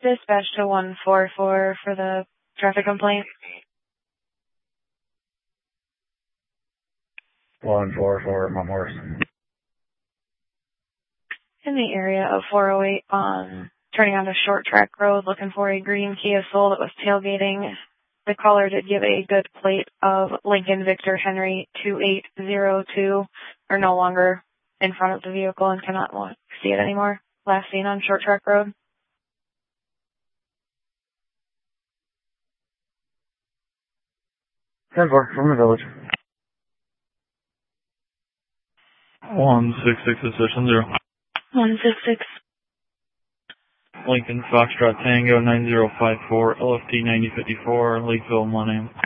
Dispatch to 144 for the traffic complaint. 144, Mount Morris. In the area of 408 turning onto Short Track Road, looking for a green Kia Soul that was tailgating. The caller did give a good plate of Lincoln Victor Henry 2802, are no longer in front of the vehicle and cannot see it anymore. Last seen on Short Track Road. 10-4 from the village. 166 Session 0. 166. Lincoln Foxtrot Tango 9054, LFT 9054, Lakeville, Monahan.